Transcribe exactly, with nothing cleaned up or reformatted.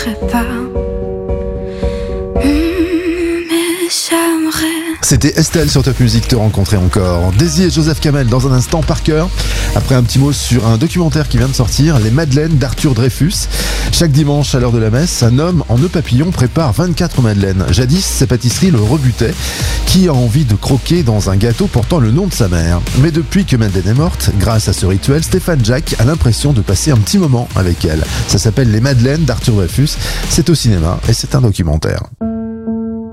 ferai pas. Mmh, mais j'aimerais. C'était Estelle sur Top Music, Te rencontrer encore. Daisy et Joseph Kamel dans un instant par cœur. Après un petit mot sur un documentaire qui vient de sortir, Les Madeleines d'Arthur Dreyfus. Chaque dimanche à l'heure de la messe, un homme en nœud papillon prépare vingt-quatre madeleines. Jadis, sa pâtisserie le rebutait. Qui a envie de croquer dans un gâteau portant le nom de sa mère? Mais depuis que Madeleine est morte, grâce à ce rituel, Stéphane Jack a l'impression de passer un petit moment avec elle. Ça s'appelle Les Madeleines d'Arthur Dreyfus. C'est au cinéma et c'est un documentaire.